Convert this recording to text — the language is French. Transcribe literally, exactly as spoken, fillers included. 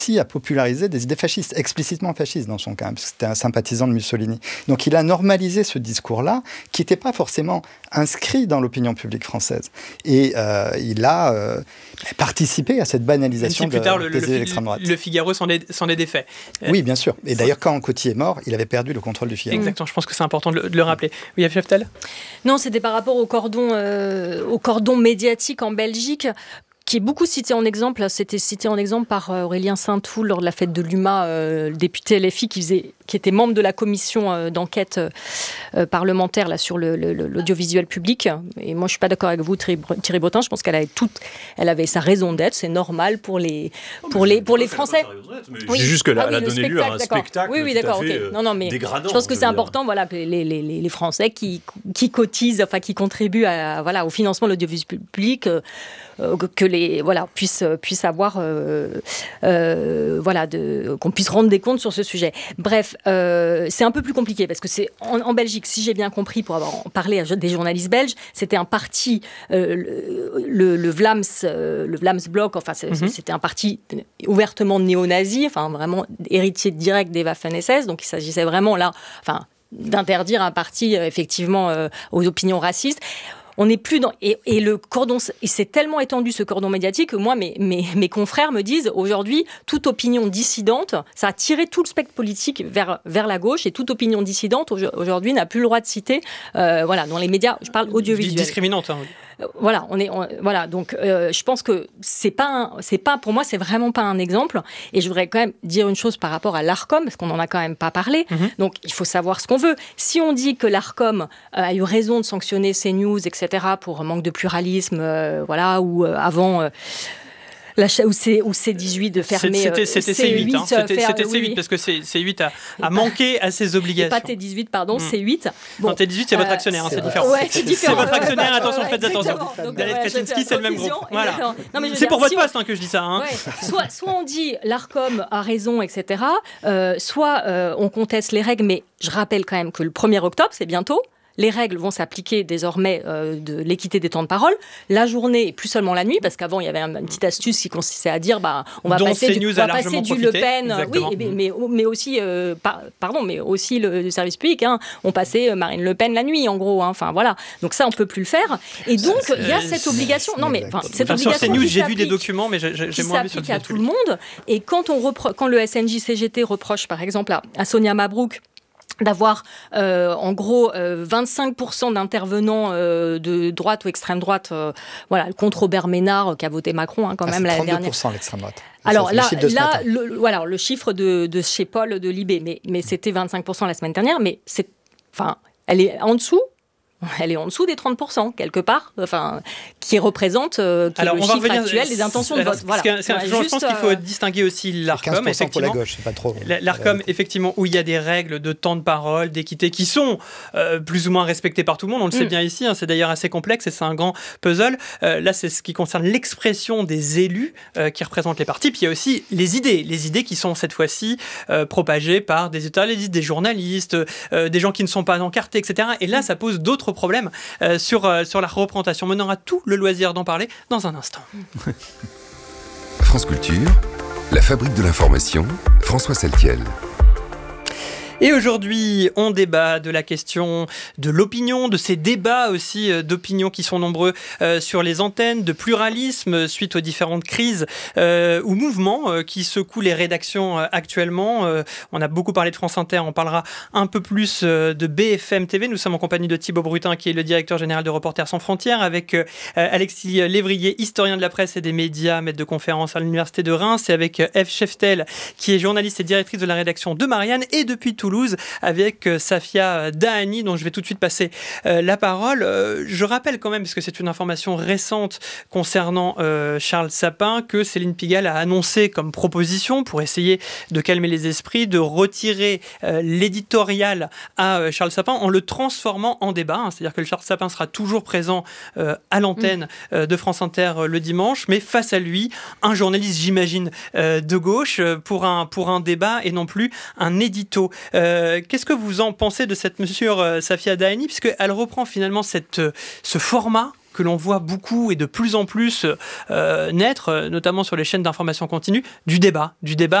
à populariser des idées fascistes, explicitement fascistes dans son cas, parce que c'était un sympathisant de Mussolini. Donc il a normalisé ce discours-là, qui n'était pas forcément inscrit dans l'opinion publique française. Et euh, il a euh, participé à cette banalisation de, tard, le, des le, idées d'extrême droite. Le Figaro s'en est, s'en est défait. Oui, bien sûr. Et d'ailleurs, quand Coty est mort, il avait perdu le contrôle du Figaro. Exactement, je pense que c'est important de le, de le rappeler. Oui, Cheftel ? Non, c'était par rapport au cordon, euh, au cordon médiatique en Belgique, qui est beaucoup cité en exemple. C'était cité en exemple par Aurélien Saint-Toul lors de la fête de l'U M A, euh, le député L F I qui, faisait, qui était membre de la commission euh, d'enquête euh, parlementaire là, sur le, le, l'audiovisuel public. Et moi, je ne suis pas d'accord avec vous, Thierry, Thierry Breton. Je pense qu'elle avait, toute, elle avait sa raison d'être. C'est normal pour les, pour les, pour les Français. Oui. C'est juste qu'elle a, ah oui, elle a donné lieu à un d'accord. spectacle oui, oui, tout d'accord, à fait okay. non, non, mais dégradant. Je pense que c'est important voilà, que les, les, les, les Français qui, qui cotisent, enfin qui contribuent à, voilà, au financement de l'audiovisuel public, euh, que les, voilà, puissent, puissent avoir, euh, euh, voilà, de, qu'on puisse rendre des comptes sur ce sujet. Bref, euh, c'est un peu plus compliqué parce que c'est en, en Belgique, si j'ai bien compris, pour avoir parlé à des journalistes belges, c'était un parti, euh, le, le, le Vlaams, euh, le Vlaams Blok, enfin c'est, mm-hmm. c'était un parti ouvertement néo-nazi, enfin vraiment héritier direct des Waffen-S S, donc il s'agissait vraiment là, enfin d'interdire un parti euh, effectivement euh, aux opinions racistes. On n'est plus dans et, et le cordon, il s'est tellement étendu ce cordon médiatique que moi mes mes mes confrères me disent aujourd'hui toute opinion dissidente, ça a tiré tout le spectre politique vers vers la gauche et toute opinion dissidente aujourd'hui n'a plus le droit de citer euh, voilà dans les médias, je parle audiovisuels. Discriminante. Hein. Voilà, on est, on, voilà, donc euh, je pense que c'est pas, un, c'est pas, pour moi, c'est vraiment pas un exemple. Et je voudrais quand même dire une chose par rapport à l'Arcom, parce qu'on n'en a quand même pas parlé. Mm-hmm. Donc il faut savoir ce qu'on veut. Si on dit que l'Arcom a eu raison de sanctionner CNews, et cetera, pour manque de pluralisme, euh, voilà, ou euh, avant. Euh, La, ou, C, ou C dix-huit de fermer c'était, c'était C huit, hein. c'était, faire, c'était oui, C huit parce que C, C8 a, a manqué à ses obligations. Pas T dix-huit, pardon, mm. C huit. Bon, non, T dix-huit, c'est votre actionnaire, euh, c'est, hein, c'est différent. Ouais, c'est différent. C'est votre actionnaire, attention, ouais, faites attention. Dalet ouais, Kaczynski, c'est le même groupe. Voilà. Non, mais c'est dire, pour votre si poste on... hein, que je dis ça. Hein. Ouais. Soit, soit on dit l'Arcom a raison, et cetera. Euh, soit euh, on conteste les règles, mais je rappelle quand même que le premier octobre, c'est bientôt. Les règles vont s'appliquer désormais euh, de l'équité des temps de parole. La journée et plus seulement la nuit, parce qu'avant il y avait une, une petite astuce qui consistait à dire bah on va dont passer du, on va passer du Le Pen, exactement. oui, mais, mais, mais aussi euh, par, pardon, mais aussi le, le service public. Hein, on passait Marine Le Pen la nuit, en gros. Hein, enfin voilà. Donc ça on peut plus le faire. Et donc il y a cette obligation. Non mais enfin, cette enfin, obligation. Sur CNews, j'ai vu des documents, mais j'ai, j'ai moins vu sur à tout le monde. Et quand on repro- quand le S N J C G T reproche par exemple à, à Sonia Mabrouk d'avoir euh, en gros euh, vingt-cinq pour cent d'intervenants euh, de droite ou extrême droite, euh, voilà, contre Robert Ménard qui a voté Macron hein, quand ah, même l'année dernière. trente-deux pour cent l'extrême droite. Alors ça, là, là, le, le, voilà, le chiffre de, de chez Paul de Libé, mais mais c'était vingt-cinq pour cent la semaine dernière, mais c'est, enfin, elle est en dessous. Elle est en dessous des trente pour cent, quelque part, enfin, qui représente euh, qui Alors, est le chiffre actuel des intentions de vote. Voilà. C'est, c'est, je pense qu'il faut euh... distinguer aussi l'Arcom, effectivement. Pour la gauche, c'est pas trop. L'Arcom, effectivement, où il y a des règles de temps de parole, d'équité, qui sont euh, plus ou moins respectées par tout le monde. On le mm. sait bien ici, hein, c'est d'ailleurs assez complexe et c'est un grand puzzle. Euh, là, c'est ce qui concerne l'expression des élus euh, qui représentent les partis. Puis il y a aussi les idées, les idées qui sont cette fois-ci euh, propagées par des états-listes, des journalistes, euh, des gens qui ne sont pas encartés, et cetera. Et là, ça pose d'autres problème euh, sur, euh, sur la représentation. Mais on aura tout le loisir d'en parler dans un instant. France Culture, la fabrique de l'information, François Saltiel. Et aujourd'hui, on débat de la question de l'opinion, de ces débats aussi euh, d'opinion qui sont nombreux euh, sur les antennes, de pluralisme suite aux différentes crises euh, ou mouvements euh, qui secouent les rédactions euh, actuellement. Euh, on a beaucoup parlé de France Inter, on parlera un peu plus euh, de B F M T V. Nous sommes en compagnie de Thibaut Brutin, qui est le directeur général de Reporters sans frontières, avec euh, Alexis Lévrier, historien de la presse et des médias, maître de conférences à l'Université de Reims, et avec Eve Cheftel, qui est journaliste et directrice de la rédaction de Marianne, et depuis Toulouse, avec Safia Dahani, dont je vais tout de suite passer euh, la parole. Euh, je rappelle quand même, parce que c'est une information récente concernant euh, Charles Sapin, que Céline Pigalle a annoncé comme proposition, pour essayer de calmer les esprits, de retirer euh, l'éditorial à euh, Charles Sapin en le transformant en débat. Hein, c'est-à-dire que le Charles Sapin sera toujours présent euh, à l'antenne euh, de France Inter euh, le dimanche, mais face à lui, un journaliste, j'imagine, euh, de gauche, euh, pour, un, pour un débat et non plus un édito. Euh, Euh, qu'est-ce que vous en pensez de cette mesure, euh, Safia Dahani, puisqu'elle reprend finalement cette, euh, ce format que l'on voit beaucoup et de plus en plus euh, naître, notamment sur les chaînes d'information continue, du débat, du débat